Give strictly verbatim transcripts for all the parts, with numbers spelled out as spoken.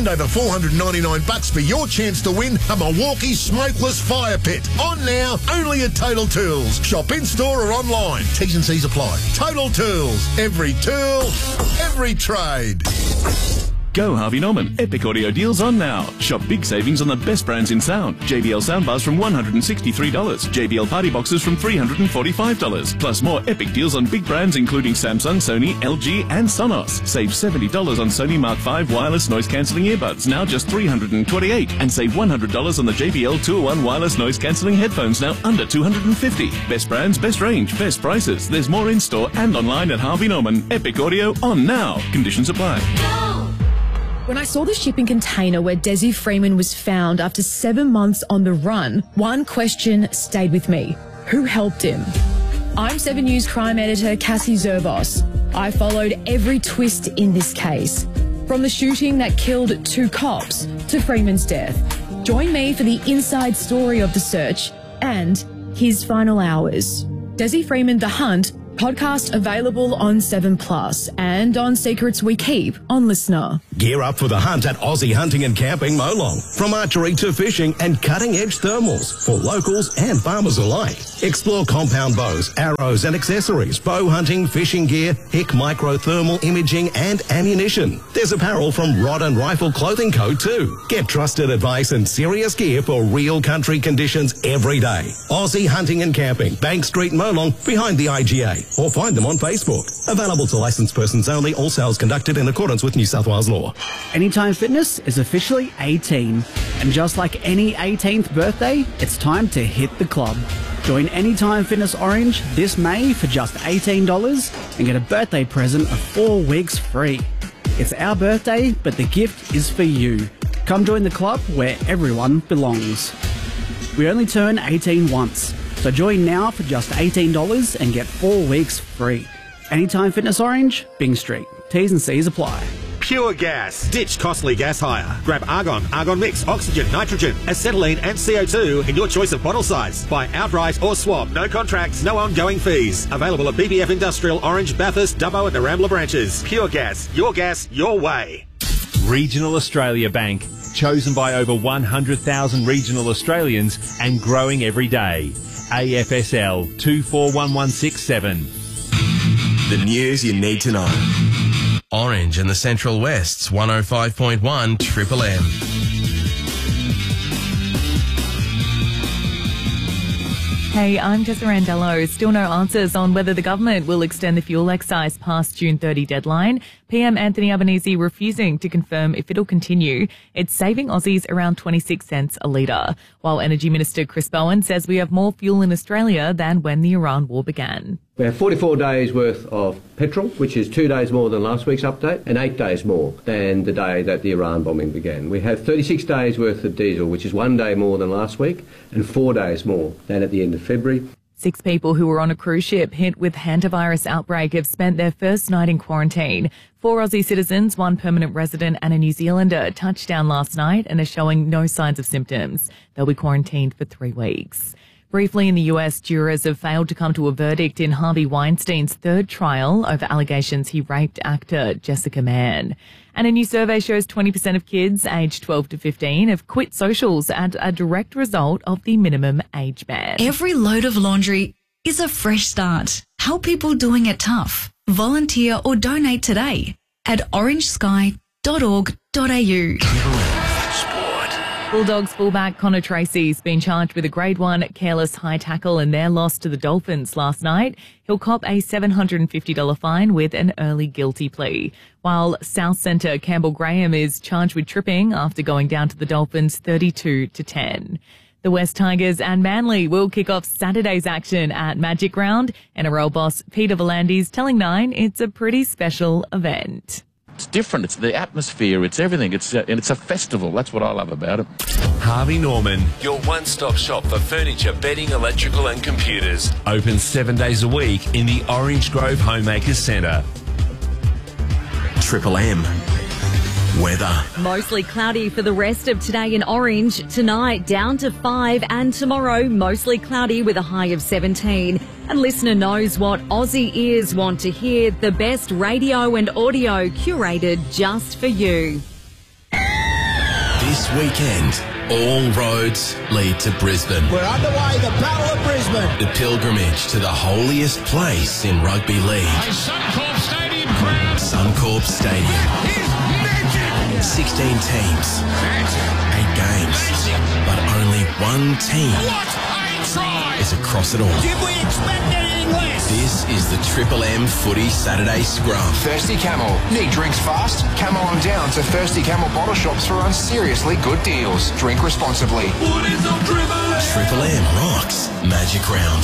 Over four hundred ninety-nine bucks for your chance to win a Milwaukee smokeless fire pit. On now, only at Total Tools. Shop in-store or online. T's and C's apply. Total Tools. Every tool, every trade. Go Harvey Norman. Epic audio deals on now. Shop big savings on the best brands in sound. J B L soundbars from one hundred sixty-three dollars. J B L party boxes from three hundred forty-five dollars. Plus more epic deals on big brands including Samsung, Sony, L G and Sonos. Save seventy dollars on Sony Mark five wireless noise cancelling earbuds, now just three hundred twenty-eight dollars. And save one hundred dollars on the J B L two oh one wireless noise cancelling headphones, now under two hundred fifty dollars. Best brands, best range, best prices. There's more in store and online at Harvey Norman. Epic audio on now. Conditions apply. When I saw the shipping container where Desi Freeman was found after seven months on the run, one question stayed with me. Who helped him? I'm Seven News crime editor Cassie Zerbos. I followed every twist in this case, from the shooting that killed two cops to Freeman's death. Join me for the inside story of the search and his final hours. Desi Freeman, The Hunt, podcast available on seven plus and on Secrets We Keep on Listener. Gear up for the hunt at Aussie Hunting and Camping Molong. From archery to fishing and cutting-edge thermals for locals and farmers alike. Explore compound bows, arrows and accessories, bow hunting, fishing gear, H I C micro thermal imaging and ammunition. There's apparel from Rod and Rifle Clothing Co too. Get trusted advice and serious gear for real country conditions every day. Aussie Hunting and Camping, Bank Street, Molong, behind the I G A. Or find them on Facebook. Available to licensed persons only. All sales conducted in accordance with New South Wales law. Anytime Fitness is officially eighteen. And just like any eighteenth birthday, it's time to hit the club. Join Anytime Fitness Orange this May for just eighteen dollars and get a birthday present of four weeks free. It's our birthday, but the gift is for you. Come join the club where everyone belongs. We only turn eighteen once. So join now for just eighteen dollars and get four weeks free. Anytime Fitness Orange, Bing Street. T's and C's apply. Pure Gas. Ditch costly gas hire. Grab Argon, Argon Mix, Oxygen, Nitrogen, Acetylene and C O two in your choice of bottle size. Buy outright or swap. No contracts, no ongoing fees. Available at B B F Industrial, Orange, Bathurst, Dubbo and Narambla branches. Pure Gas. Your gas, your way. Regional Australia Bank. Chosen by over one hundred thousand regional Australians and growing every day. A F S L two four one one six seven. The news you need to know. Orange in the Central West's one oh five point one Triple M. Hey, I'm Tessa Randello. Still no answers on whether the government will extend the fuel excise past June thirtieth deadline. P M Anthony Albanese refusing to confirm if it'll continue. It's saving Aussies around twenty-six cents a litre, while Energy Minister Chris Bowen says we have more fuel in Australia than when the Iran war began. We have forty-four days worth of petrol, which is two days more than last week's update, and eight days more than the day that the Iran bombing began. We have thirty-six days worth of diesel, which is one day more than last week, and four days more than at the end of February. Six people who were on a cruise ship hit with hantavirus outbreak have spent their first night in quarantine. Four Aussie citizens, one permanent resident and a New Zealander touched down last night and are showing no signs of symptoms. They'll be quarantined for three weeks. Briefly, in the U S, jurors have failed to come to a verdict in Harvey Weinstein's third trial over allegations he raped actor Jessica Mann. And a new survey shows twenty percent of kids aged twelve to fifteen have quit socials as a direct result of the minimum age ban. Every load of laundry is a fresh start. Help people doing it tough. Volunteer or donate today at orange sky dot org dot a u. Bulldogs fullback Connor Tracy's been charged with a grade one careless high tackle in their loss to the Dolphins last night. He'll cop a seven hundred fifty dollars fine with an early guilty plea, while South Centre Campbell Graham is charged with tripping after going down to the Dolphins thirty-two to ten. The West Tigers and Manly will kick off Saturday's action at Magic Round. N R L boss Peter V'landys telling Nine it's a pretty special event. It's different. It's the atmosphere. It's everything. It's a, and it's a festival. That's what I love about it. Harvey Norman, your one-stop shop for furniture, bedding, electrical and computers. Open seven days a week in the Orange Grove Homemakers Centre. Triple M. Weather. Mostly cloudy for the rest of today in Orange. Tonight down to five and tomorrow mostly cloudy with a high of seventeen. And Listener knows what Aussie ears want to hear. The best radio and audio curated just for you. This weekend, all roads lead to Brisbane. We're underway, the Battle of Brisbane. The pilgrimage to the holiest place in rugby league. A Suncorp Stadium crowd. Suncorp Stadium. Is magic. sixteen teams. Magic. Eight games. Magic. But only one team What a try. is across it all. Did we expect anything less? This is the Triple M Footy Saturday Scrum. Thirsty Camel. Need drinks fast? Camel on down to Thirsty Camel bottle shops for on seriously good deals. Drink responsibly. What is a Triple M? Triple M rocks Magic Round.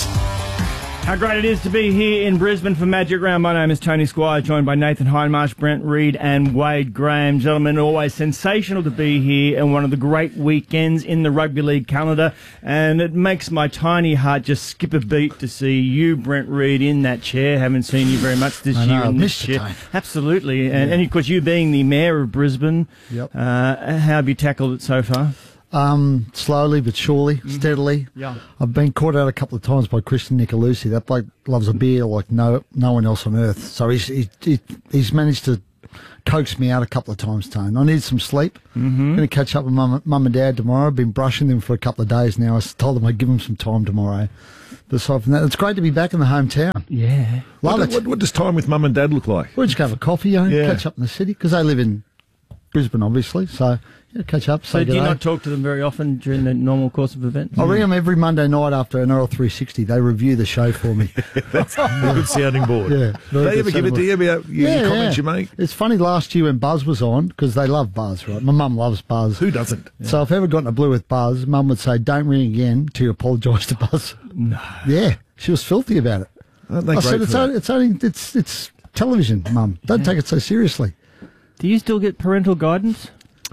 How great it is to be here in Brisbane for Magic Round. My name is Tony Squire, joined by Nathan Hindmarsh, Brent Reid and Wade Graham. Gentlemen, always sensational to be here and one of the great weekends in the rugby league calendar. And it makes my tiny heart just skip a beat to see you, Brent Reid, in that chair. Haven't seen you very much this I year know, in I've this missed it, chair. Tony. Absolutely. And, Yeah. and of course, you being the Mayor of Brisbane, Yep. uh, how have you tackled it so far? Um, slowly but surely, steadily. Yeah. I've been caught out a couple of times by Christian Nicolosi. That bloke loves a beer like no no one else on earth. So he's he's, he- he's managed to coax me out a couple of times, Tone. I need some sleep. Mm-hmm. I'm going to catch up with mum, mum and dad tomorrow. I've been brushing them for a couple of days now. I s- told them I'd give them some time tomorrow. But aside from that, it's great to be back in the hometown. Yeah. Love what, it. What, what does time with mum and dad look like? We'll just go have a coffee, you know, Yeah. catch up in the city, because they live in Brisbane, obviously. So, yeah, catch up. So say do you g'day. not talk to them very often during the normal course of events? I ring them every Monday night after an N R L three sixty. They review the show for me. That's a good sounding board. Yeah. Do they ever give it to you about your Yeah, comments yeah. you make? It's funny, last year when Buzz was on, because they love Buzz, right? My mum loves Buzz. Who doesn't? So if I ever got in a blue with Buzz, Mum would say, don't ring again till you apologise to Buzz. No. Yeah. She was filthy about it. Aren't they I great said, for it's that? only, it's only, it's, it's television, Mum. Don't take it so seriously. Do you still get parental guidance?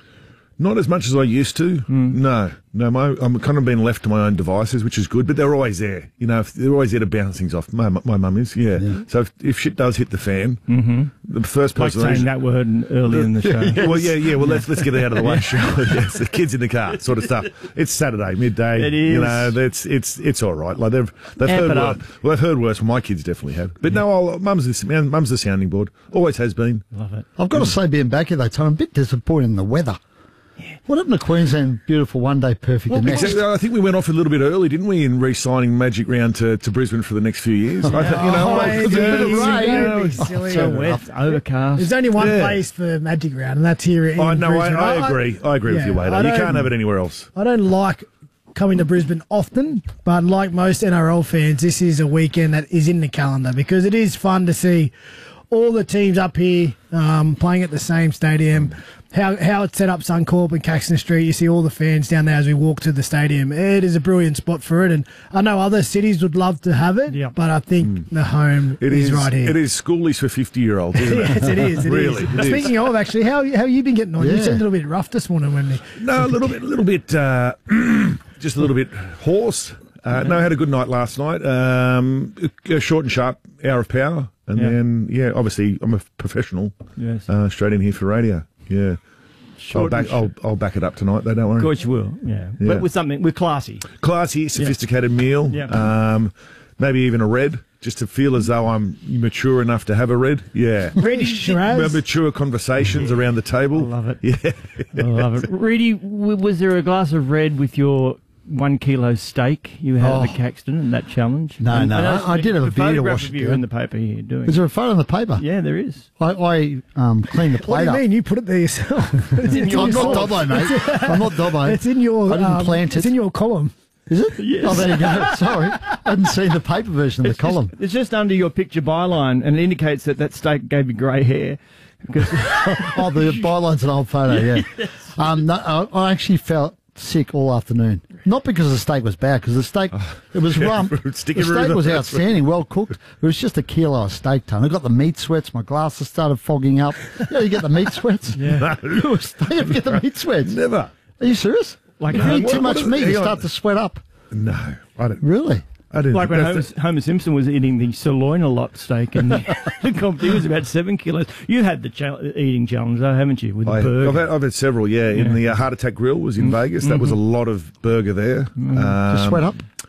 Not as much as I used to. No, no. My, I'm kind of being left to my own devices, which is good. But they're always there. You know, if they're always there to bounce things off. My my mum is, yeah. So if, if shit does hit the fan, Mm-hmm. the first Like person saying that word in- early in the show. Yeah, well, yeah, yeah. Well, let's let's get it out of the way. Sure. Yes, the kids in the car, sort of stuff. It's Saturday midday. It You is. know, that's it's it's all right. Like they've they've Amp heard it up. worse. Well, they've heard worse. Well, my kids definitely have. But no, I'll, mum's the mum's the sounding board. Always has been. Love it. I've got to say, being back here, though, Tom, I'm a bit disappointed in the weather. What happened to Queensland? Beautiful one day, perfect Well, the next. exactly. I think we went off a little bit early, didn't we, in re-signing Magic Round to, to Brisbane for the next few years? I think, you know, Oh, well, it it's a bit of is. rain. Don't be Oh, silly. so wet, overcast. There's only one Yeah. place for Magic Round, and that's here in I know. I, Brisbane. I agree. I agree with yeah, you, Wade. I You don't- can't have it anywhere else. I don't like coming to Brisbane often, but like most N R L fans, this is a weekend that is in the calendar because it is fun to see all the teams up here um, playing at the same stadium. How how it's set up, Suncorp and Caxton Street. You see all the fans down there as we walk to the stadium. It is a brilliant spot for it, and I know other cities would love to have it, but I think the home It is, is right here. It is schoolies for fifty-year-olds, isn't it? Yes, it is. It really, is. it is. Speaking of, actually, how how you been getting on? You Yeah. seemed a little bit rough this morning when we. No, a little bit, a little bit, uh, just a little bit hoarse. Uh, no, I had a good night last night. Um, a short and sharp hour of power, and Yeah. then yeah, obviously I'm a professional. Yes. Uh, straight in here for radio. Yeah. I'll Short back, and I'll, I'll back it up tonight, though, don't worry. Of course you will, yeah. But with something, with classy. Classy, sophisticated meal. Yeah. Um, maybe even a red, just to feel as though I'm mature enough to have a red. Yeah. Reddish Shiraz. Mature conversations around the table. I love it. Yeah. I love it. Reedy, w- was there a glass of red with your one kilo steak you had Oh. at the Caxton and that challenge? No, And- no, and I- I did have a the beer to photograph wash of it you down. in the paper here doing. Is there a photo on the paper? Yeah, there is. I, I um, cleaned the What plate do you up. mean? You put it there yourself. It's in I'm your not column. Dobbo, mate. I'm not Dobbo. It's in your. I didn't um, plant It's it. in your column. Is it? Yes. Oh, there you go. Sorry. I hadn't seen the paper version of It's the column. Just, it's just under your picture byline, and it indicates that that steak gave you grey hair. Because Oh, the byline's an old photo, yeah. Um, no, I, I actually felt sick all afternoon. Not because the steak was bad, because the steak, it was yeah, rump. sticky The steak rhubarb. was outstanding, well cooked. It was just a kilo of steak ton. I got the meat sweats. My glasses started fogging up. Yeah, you get the meat sweats. Yeah. No. They ever get the meat sweats. Never. Are you serious? Like, if you eat what- too much what- meat, you hang on. start to sweat up. No, I don't. Really? I didn't. like when that's Homer, Homer Simpson was eating the sirloin a lot steak, and the company was about seven kilos. You had the chal- eating challenge, though, haven't you, with the I, burger? I've, had, I've had several, yeah. In Yeah. the uh, Heart Attack Grill was in Vegas. That was a lot of burger there. Um, To sweat up?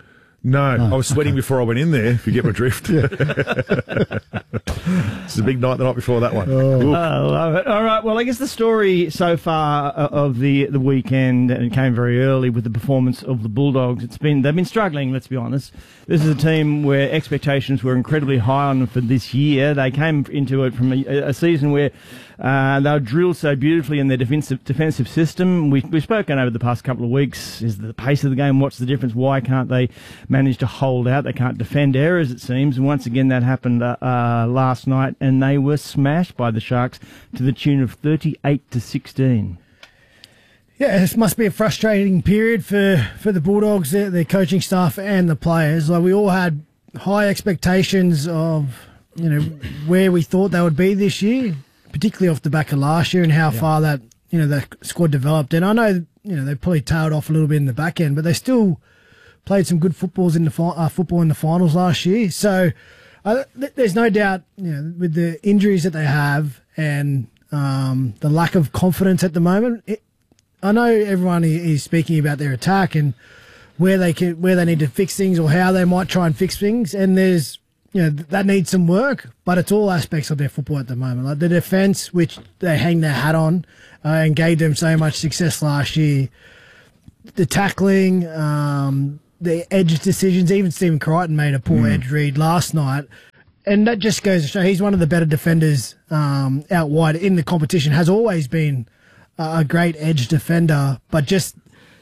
No, No, I was sweating okay. before I went in there, if you get my drift. It's a big night the night before that one. Oh, I love it. All right. Well, I guess the story so far of the the weekend, and it came very early with the performance of the Bulldogs. It's been they've been struggling. Let's be honest. This is a team where expectations were incredibly high on them for this year. They came into it from a, a season where uh, they were drilled so beautifully in their defensive defensive system. We, we've spoken over the past couple of weeks. Is the pace of the game? What's the difference? Why can't they manage to hold out? They can't defend errors, it seems. And once again, that happened uh, uh, last night, and they were smashed by the Sharks to the tune of thirty-eight to sixteen. Yeah, this must be a frustrating period for, for the Bulldogs, their, their coaching staff and the players. Like, we all had high expectations of, you know, where we thought they would be this year, particularly off the back of last year and how yeah. far that, you know, the squad developed. And I know, you know, they probably tailed off a little bit in the back end, but they still played some good footballs in the fi- uh, football in the finals last year. So uh, th- there's no doubt, you know, with the injuries that they have and um, the lack of confidence at the moment. It, I know everyone is speaking about their attack and where they can, where they need to fix things or how they might try and fix things. And there's, you know, that needs some work, but it's all aspects of their football at the moment. Like the defence, which they hang their hat on uh, and gave them so much success last year. The tackling, um, the edge decisions, even Stephen Crichton made a poor mm. edge read last night. And that just goes to show he's one of the better defenders um, out wide in the competition, has always been a great edge defender, but just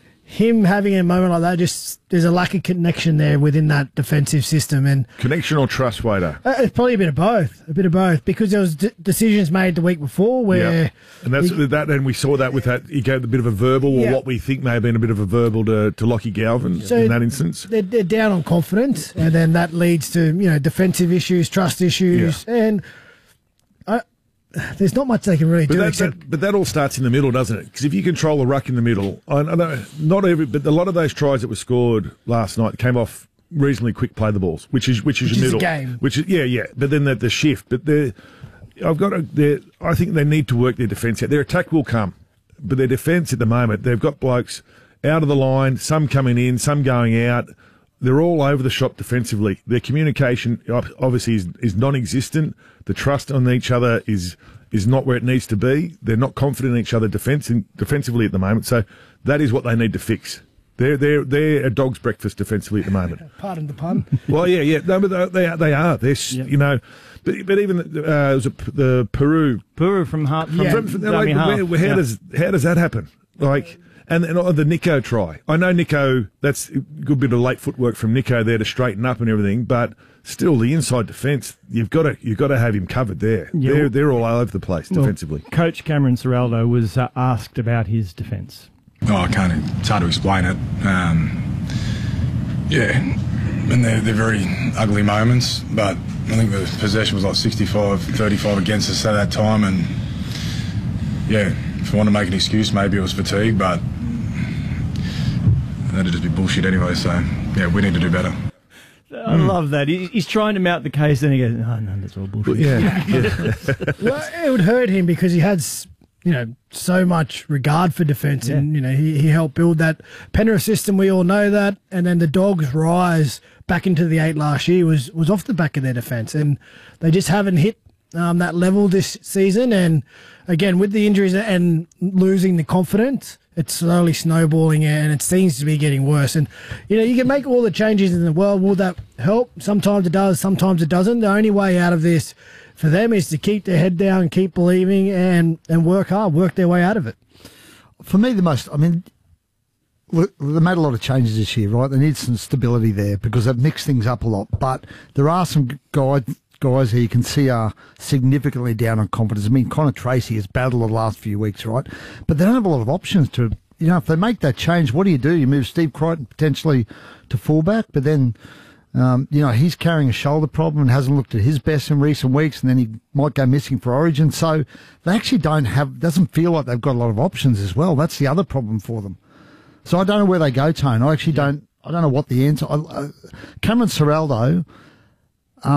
him having a moment like that, just there's a lack of connection there within that defensive system. And connection or trust, Wader? Uh, it's probably a bit of both, a bit of both, because there was d- decisions made the week before where, yeah. and that's he, that, and we saw that with that. He gave a bit of a verbal, or yeah. what we think may have been a bit of a verbal to, to Lockie Galvin so in that instance. They're, they're down on confidence, and then that leads to you know defensive issues, trust issues, yeah. and. I, There's not much they can really but do. That, except that, but that all starts in the middle, doesn't it? Because if you control the ruck in the middle, I, I know not every, but a lot of those tries that were scored last night came off reasonably quick play the balls, which is which is which your is middle, a game. which is yeah, yeah. But then the, the shift, but they, I've got to. I think they need to work their defence out. Their attack will come, but their defence at the moment, they've got blokes out of the line, some coming in, some going out. They're all over the shop defensively. Their communication obviously is, is non-existent. The trust on each other is is not where it needs to be. They're not confident in each other defense, defensively at the moment. So that is what they need to fix. They're they're they're a dog's breakfast defensively at the moment. Pardon the pun. Well, yeah, yeah, no, but they are, they are. They're yep. you know, but but even uh, it was a, the Peru Peru from Hart from, yeah. from, from like, where, where, how yeah. does how does that happen? Like. And, and the Nico try. I know Nico, that's a good bit of late footwork from Nico there to straighten up and everything, but still the inside defence, you've got to you've got to have him covered there. Yeah. They're they're all over the place well, defensively. Coach Cameron Ciraldo was uh, asked about his defence. Oh, I can't. It's hard to explain it. Um, yeah, and they're they're very ugly moments, but I think the possession was like sixty-five thirty-five against us at that time, and yeah, if I want to make an excuse, maybe it was fatigue, but that'd just be bullshit anyway, so yeah, we need to do better. I mm. love that. He, he's trying to mount the case, and he goes, "Oh no, that's all bullshit." Yeah, yeah. Well, it would hurt him because he had, you know, so much regard for defence, yeah. and you know, he, he helped build that Penrith system. We all know that, and then the Dogs' rise back into the eight last year was was off the back of their defence, and they just haven't hit um, that level this season. And again, with the injuries and losing the confidence, it's slowly snowballing, and it seems to be getting worse. And, you know, you can make all the changes in the world. Will that help? Sometimes it does, sometimes it doesn't. The only way out of this for them is to keep their head down, keep believing, and, and work hard, work their way out of it. For me, the most, I mean, look, they made a lot of changes this year, right? They need some stability there because they've mixed things up a lot. But there are some guys... guys who you can see are significantly down on confidence. I mean, Connor Tracy has battled the last few weeks, right? But they don't have a lot of options to, you know, if they make that change, what do you do? You move Steve Crichton potentially to fullback, but then, um, you know, he's carrying a shoulder problem and hasn't looked at his best in recent weeks, and then he might go missing for Origin. So they actually don't have, doesn't feel like they've got a lot of options as well. That's the other problem for them. So I don't know where they go, Tone. I actually don't, I don't know what the answer, I, uh, Cameron Ciraldo, um,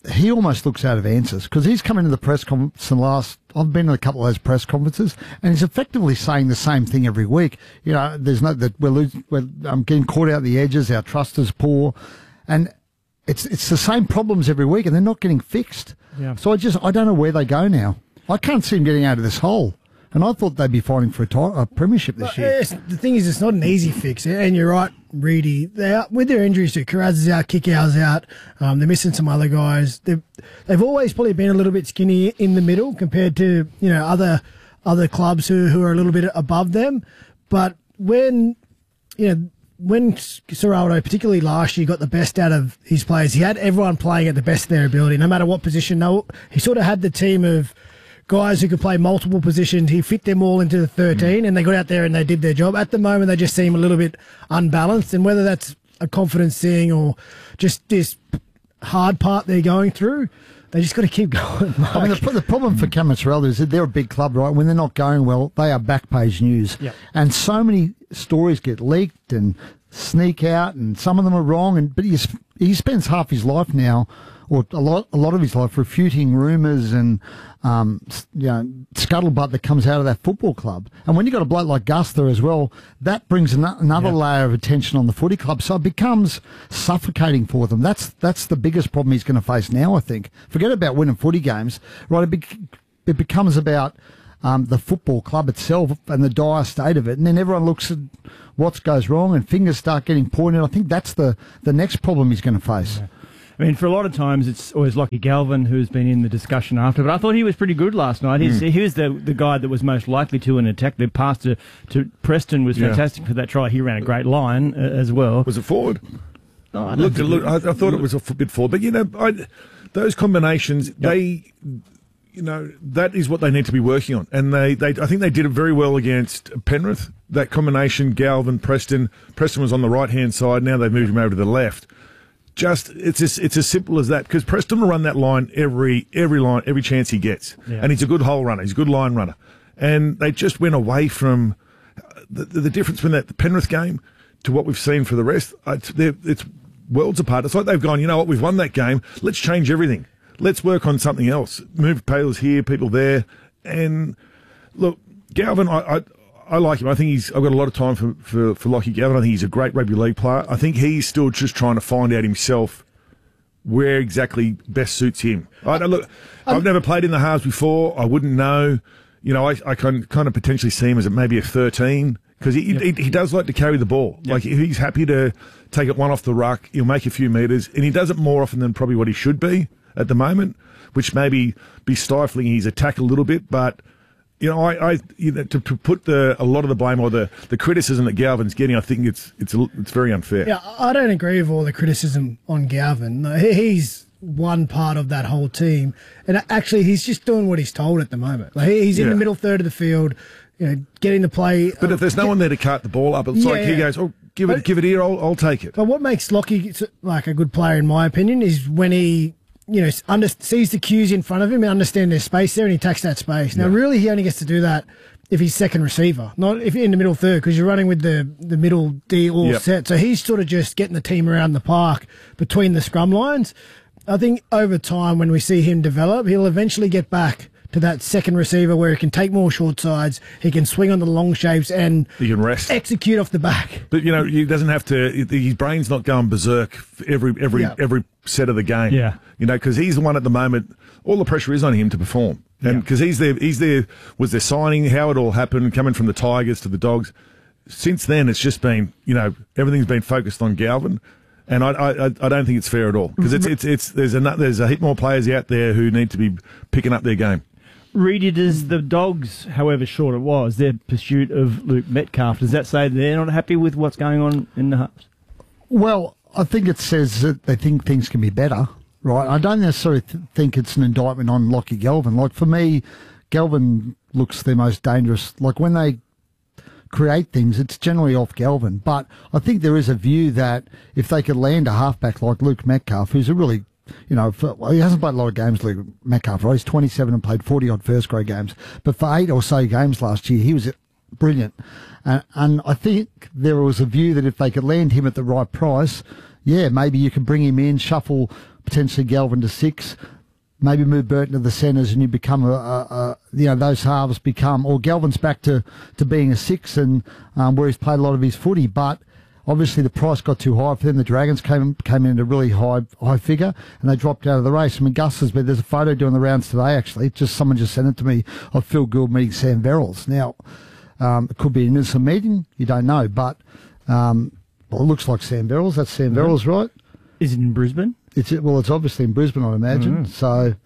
he almost looks out of answers because he's come into the press conference and last. I've been to a couple of those press conferences, and he's effectively saying the same thing every week. You know, there's no that we're losing, we're um, getting caught out the edges. Our trust is poor, and it's it's the same problems every week, and they're not getting fixed. Yeah. So I just I don't know where they go now. I can't see them getting out of this hole. And I thought they'd be fighting for a, ti- a premiership this But, year. yes, the thing is, it's not an easy fix. And you're right, Reedy. They are, with their injuries too. Carraz is out, Kickout's out. Um, they're missing some other guys. They've, they've always probably been a little bit skinny in the middle compared to, you know, other other clubs who, who are a little bit above them. But when, you know, when Ciraldo, particularly last year, got the best out of his players, he had everyone playing at the best of their ability, no matter what position. No, he sort of had the team of guys who could play multiple positions. He fit them all into the thirteen, mm. and they got out there and they did their job. At the moment, they just seem a little bit unbalanced, and whether that's a confidence thing or just this hard part they're going through, they just got to keep going. Mark. I mean, the, the problem for Cameron Ciraldo is that they're a big club, right? When they're not going well, they are back page news. Yep. And so many stories get leaked and sneak out, and some of them are wrong. And but he he spends half his life now, or a lot a lot of his life, refuting rumours and um, you know, scuttlebutt that comes out of that football club. And when you've got a bloke like Gus there as well, that brings an- another Yeah. layer of attention on the footy club. So it becomes suffocating for them. That's that's the biggest problem he's going to face now, I think. Forget about winning footy games, right? It, bec it becomes about um, the football club itself and the dire state of it. And then everyone looks at what goes wrong and fingers start getting pointed. I think that's the, the next problem he's going to face. Yeah. I mean, for a lot of times, it's always Lockie Galvin who's been in the discussion after, but I thought he was pretty good last night. He's, Mm. He was the, the guy that was most likely to an attack. The pass to, to Preston was Yeah. fantastic for that try. He ran a great line uh, as well. Was it forward? No, I, Look, don't look, I, I thought it was a f- bit forward, but you know, I, those combinations, yep. they, you know, that is what they need to be working on, and they, they, I think they did it very well against Penrith. That combination, Galvin, Preston. Preston was on the right hand side. Now they've moved him over to the left. Just it's as, it's as simple as that, because Preston will run that line every every line every chance he gets, Yeah. and he's a good hole runner. He's a good line runner, and they just went away from the, the difference between that the Penrith game to what we've seen for the rest. It's, it's worlds apart. It's like they've gone, you know what, we've won that game. Let's change everything. Let's work on something else. Move Palers here, people there, and look, Galvin, I. I I like him. I think he's. I've got a lot of time for, for, for Lockie Galvin. I think he's a great rugby league player. I think he's still just trying to find out himself where exactly best suits him. I don't look. I've never played in the halves before. I wouldn't know. You know, I, I can kind of potentially see him as maybe a thirteen because he, yep. he he does like to carry the ball. Yep. Like he's happy to take it one off the ruck. He'll make a few metres, and he does it more often than probably what he should be at the moment, which maybe be stifling his attack a little bit, but. You know, I, I you know, to, to put the a lot of the blame or the, the criticism that Galvin's getting, I think it's it's a, it's very unfair. Yeah, I don't agree with all the criticism on Galvin. He's one part of that whole team, and actually, he's just doing what he's told at the moment. Like he's in Yeah. the middle third of the field, you know, getting the play. But if there's no one there to cart the ball up, it's Yeah, like he yeah. goes, "Oh, give it, But- give it here. I'll, I'll take it." But what makes Lockie like a good player, in my opinion, is when he, you know, under, sees the cues in front of him and understands there's space there, and he takes that space. Now, Yeah. really, he only gets to do that if he's second receiver, not if in the middle third, because you're running with the, the middle D all Yep. set. So he's sort of just getting the team around the park between the scrum lines. I think over time, when we see him develop, he'll eventually get back to that second receiver where he can take more short sides, he can swing on the long shapes and He can rest. execute off the back. But you know, he doesn't have to. His brain's not going berserk every every Yeah. every set of the game. Yeah. you know, because he's the one at the moment. All the pressure is on him to perform, and because he's there, he's there. Was there signing? How it all happened? Coming from the Tigers to the Dogs. Since then, it's just been, you know, everything's been focused on Galvin, and I I, I don't think it's fair at all, because it's it's it's there's a there's a heap more players out there who need to be picking up their game. Reedy, does the Dogs, however short it was, their pursuit of Luke Metcalf, does that say they're not happy with what's going on in the halves? Well, I think it says that they think things can be better, right? I don't necessarily th- think it's an indictment on Lockie Galvin. Like, for me, Galvin looks their most dangerous. Like, when they create things, it's generally off Galvin. But I think there is a view that if they could land a halfback like Luke Metcalf, who's a really, you know, for, well, he hasn't played a lot of games, Luke Metcalf, right? He's twenty-seven and played forty-odd first-grade games. But for eight or so games last year, he was brilliant. And, and I think there was a view that if they could land him at the right price, yeah, maybe you could bring him in, shuffle potentially Galvin to six, maybe move Burton to the centres, and you become a, a, a you know, those halves become, or Galvin's back to, to being a six, and um, where he's played a lot of his footy, but obviously the price got too high for them. The Dragons came came in at a really high high figure, and they dropped out of the race. I mean, Gus has been, there's a photo doing the rounds today, actually. Just someone just sent it to me of Phil Gould meeting Sam Verrills. Now, um, it could be an innocent meeting, you don't know, but um, well, it looks like Sam Verrills. That's Sam Verrills, mm-hmm. right? Is it in Brisbane? It's well, it's obviously in Brisbane, I imagine. Mm-hmm. So,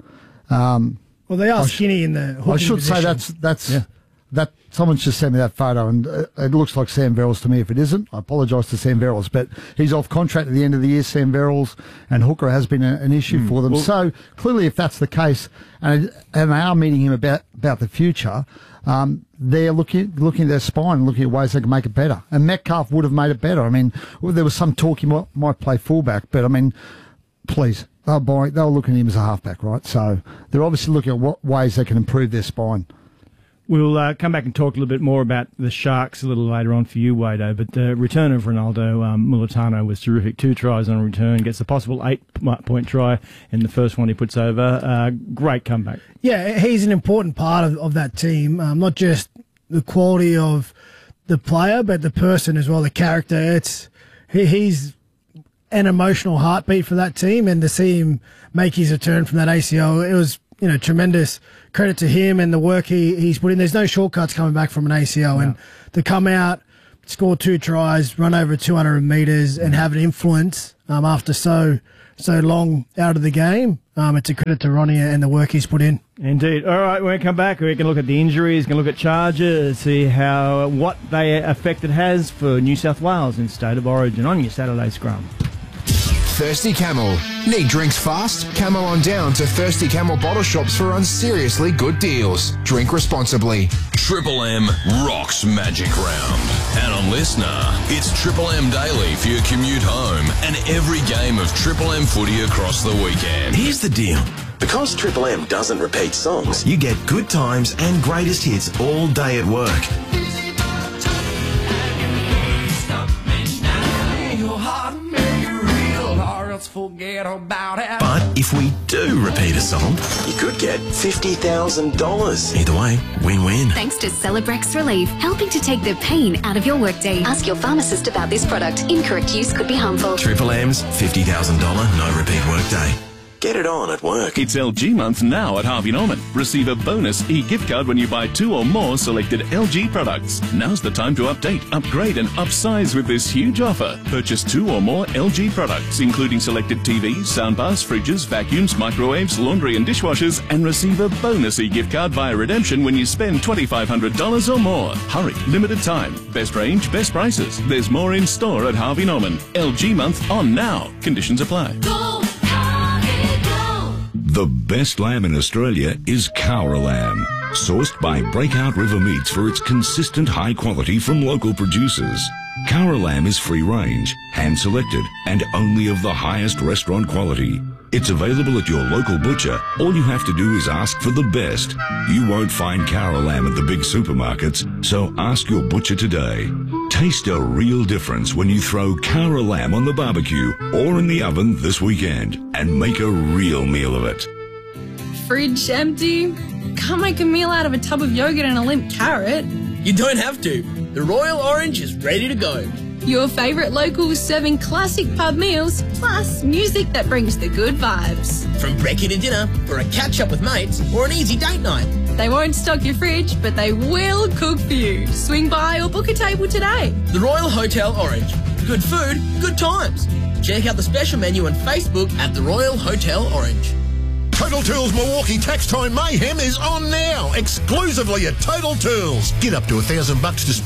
um, well, they are I skinny sh- in the. I should position. say that's that's. Yeah. That someone's just sent me that photo, and uh, it looks like Sam Verrills to me. If it isn't, I apologise to Sam Verrills, but he's off contract at the end of the year. Sam Verrills, and Hooker has been a, an issue mm. for them. Well, so clearly, if that's the case, and and they are meeting him about about the future, um, they're looking looking at their spine and looking at ways they can make it better. And Metcalf would have made it better. I mean, well, there was some talk he might, might play fullback, but I mean, please, they'll buy, they'll look at him as a halfback, right? So they're obviously looking at what ways they can improve their spine. We'll uh, come back and talk a little bit more about the Sharks a little later on for you, Wado. But the return of Ronaldo um, Mulitalo was terrific. Two tries on return, gets a possible eight-point try in the first one he puts over. Uh, great comeback. Yeah, he's an important part of, of that team, um, not just the quality of the player, but the person as well, the character. It's he, he's an emotional heartbeat for that team, and to see him make his return from that A C L, it was, you know, tremendous credit to him and the work he, he's put in. There's no shortcuts coming back from an A C L, yeah. and to come out, score two tries, run over two hundred metres, and have an influence um, after so so long out of the game, um, it's a credit to Ronnie and the work he's put in. Indeed. All right, when we come back, we can look at the injuries, can look at charges, see how what they effect it has for New South Wales in State of Origin on your Saturday Scrum. Thirsty Camel. Need drinks fast? Camel on down to Thirsty Camel bottle shops for unseriously good deals. Drink responsibly. Triple M rocks Magic Round. And on Listener, it's Triple M Daily for your commute home and every game of Triple M footy across the weekend. Here's the deal. Because Triple M doesn't repeat songs, you get good times and greatest hits all day at work. Forget about it. But if we do repeat a song, you could get fifty thousand dollars. Either way, win-win. Thanks to Celebrex Relief, helping to take the pain out of your workday. Ask your pharmacist about this product. Incorrect use could be harmful. Triple M's fifty thousand dollars no repeat workday. Get it on at work. It's L G month now at Harvey Norman. Receive a bonus e-gift card when you buy two or more selected L G products. Now's the time to update, upgrade and upsize with this huge offer. Purchase two or more L G products, including selected T Vs, soundbars, fridges, vacuums, microwaves, laundry and dishwashers, and receive a bonus e-gift card via redemption when you spend twenty-five hundred dollars or more. Hurry, limited time. Best range, best prices. There's more in store at Harvey Norman. L G month on now. Conditions apply. Go! The best lamb in Australia is Cowra lamb, sourced by Breakout River Meats for its consistent high quality from local producers. Cowra lamb is free range, hand selected, and only of the highest restaurant quality. It's available at your local butcher. All you have to do is ask for the best. You won't find Cowra lamb at the big supermarkets, so ask your butcher today. Taste a real difference when you throw Cowra lamb on the barbecue or in the oven this weekend and make a real meal of it. Fridge empty? Can't make a meal out of a tub of yogurt and a limp carrot. You don't have to. The Royal Orange is ready to go. Your favourite locals serving classic pub meals, plus music that brings the good vibes. From brekkie to dinner, for a catch-up with mates, or an easy date night. They won't stock your fridge, but they will cook for you. Swing by or book a table today. The Royal Hotel Orange. Good food, good times. Check out the special menu on Facebook at the Royal Hotel Orange. Total Tools Milwaukee Tax Time Mayhem is on now, exclusively at Total Tools. Get up to a thousand bucks to spend